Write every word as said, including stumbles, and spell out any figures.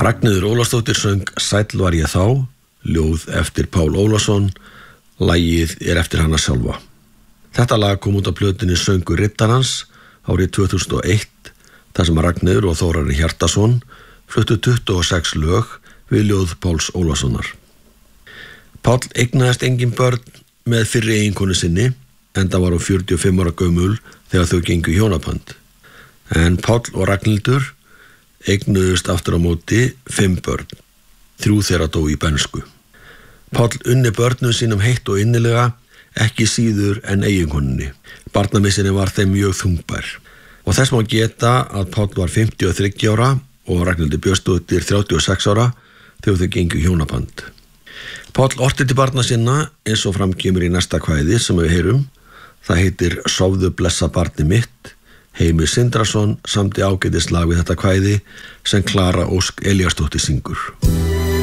Ragnheiður Ólafsdóttir söng Sæll var ég þá, ljóð eftir Pál Ólafsson, lagið er eftir hana sjálfa. Þetta lag kom út á plötunni Söngur riddarans árið tvö þúsund og eitt, þar sem Ragnheiður og Þórarinn Hjartarson fluttu tuttugu og sex lög við ljóð Páls Ólafssonar. Páll eignaðist engin börn með fyrri eiginkonu sinni, enda var hún fjörutíu og fimm ára gömul þegar þau gengu í hjónaband. En Páll og Ragnhildur eignuðust aftur á móti fimm börn, þrjú þeirra dó í bernsku. Páll unni börnum sínum heitt og innilega, ekki síður en eiginkonunni. Barnamissinni var þeim mjög þungbær. Og þess má geta að Páll var fimmtíu og þriggja ára og Ragnhildur Björnsdóttir þrjátíu og sex ára þegar þau gengu í hjónaband. Páll orti til barna sinna eins og fram kemur í næsta kvæði sem við heyrum. Það heitir Sofðu blessa barni mitt. Heimir Sindrason samdi ágætis lag við þetta kvæði sem Klara Ósk Elíasdóttir syngur.